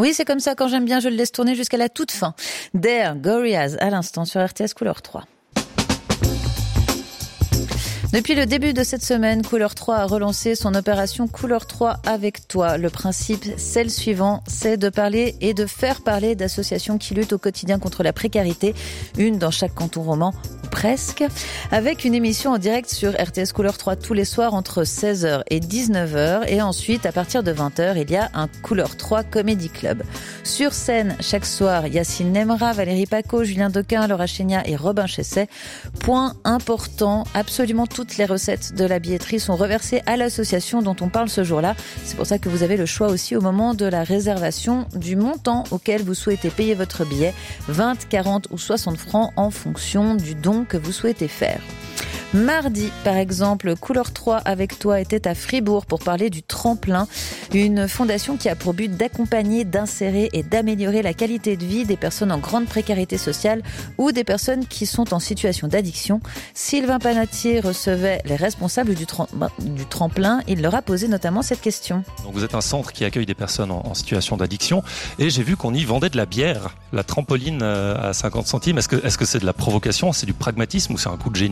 Oui, c'est comme ça, quand j'aime bien, je le laisse tourner jusqu'à la toute fin. Dare, Gorillaz, à l'instant sur RTS Couleur 3. Depuis le début de cette semaine, Couleur 3 a relancé son opération Couleur 3 avec toi. Le principe, c'est le suivant, c'est de parler et de faire parler d'associations qui luttent au quotidien contre la précarité, une dans chaque canton roman, ou presque, avec une émission en direct sur RTS Couleur 3 tous les soirs entre 16h et 19h, et ensuite, à partir de 20h, il y a un Couleur 3 Comedy Club. Sur scène, chaque soir, Yacine Nemra, Valérie Paco, Julien Dequin, Laura Chénia et Robin Chesset. Point important, absolument toutes les recettes de la billetterie sont reversées à l'association dont on parle ce jour-là. C'est pour ça que vous avez le choix aussi au moment de la réservation du montant auquel vous souhaitez payer votre billet, 20, 40 ou 60 francs en fonction du don que vous souhaitez faire. Mardi, par exemple, Couleur 3 avec toi était à Fribourg pour parler du Tremplin, une fondation qui a pour but d'accompagner, d'insérer et d'améliorer la qualité de vie des personnes en grande précarité sociale ou des personnes qui sont en situation d'addiction. Sylvain Panatier recevait les responsables du Tremplin. Il leur a posé notamment cette question. Donc vous êtes un centre qui accueille des personnes en situation d'addiction et j'ai vu qu'on y vendait de la bière, la trampoline à 50 centimes. Est-ce que c'est de la provocation, c'est du pragmatisme ou c'est un coup de génie ?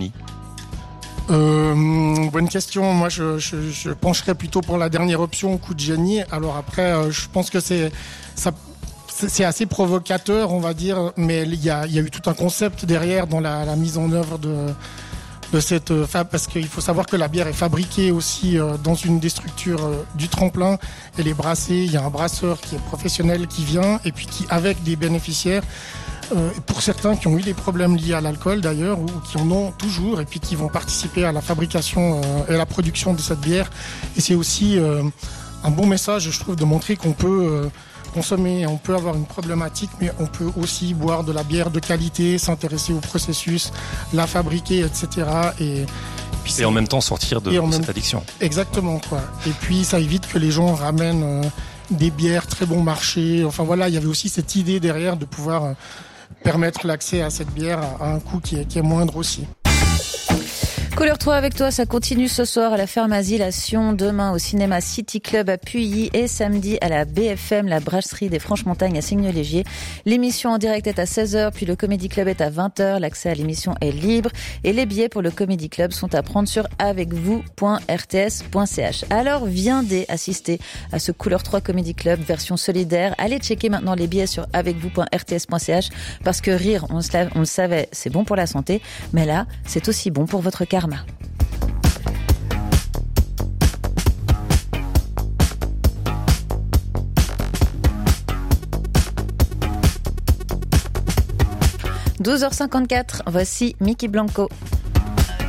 Bonne question. Moi, je pencherais plutôt pour la dernière option, coup de génie. Alors après, je pense que c'est assez provocateur, on va dire, mais il y a eu tout un concept derrière dans la mise en œuvre de cette parce qu'il faut savoir que la bière est fabriquée aussi dans une des structures du Tremplin. Elle est brassée. Il y a un brasseur qui est professionnel qui vient et puis qui avec des bénéficiaires. Pour certains qui ont eu des problèmes liés à l'alcool d'ailleurs ou qui en ont toujours et puis qui vont participer à la fabrication et à la production de cette bière. Et c'est aussi un bon message, je trouve, de montrer qu'on peut consommer, on peut avoir une problématique, mais on peut aussi boire de la bière de qualité, s'intéresser au processus, la fabriquer, etc. Et en même temps sortir de cette addiction. Exactement, quoi. Et puis ça évite que les gens ramènent des bières très bon marché. Enfin voilà, il y avait aussi cette idée derrière de pouvoir permettre l'accès à cette bière à un coût qui est moindre aussi. Couleur 3 avec toi, ça continue ce soir à la Ferme Asile à Sion, demain au cinéma City Club à Puilly et samedi à la BFM, la brasserie des Franches-Montagnes à Signes-Légier. L'émission en direct est à 16h, puis le Comedy Club est à 20h. L'accès à l'émission est libre et les billets pour le Comedy Club sont à prendre sur avecvous.rts.ch. Alors viendez assister à ce Couleur 3 Comedy Club version solidaire. Allez checker maintenant les billets sur avecvous.rts.ch parce que rire, on le savait, c'est bon pour la santé, mais là, c'est aussi bon pour votre karma. 12h54, voici Mickey Blanco.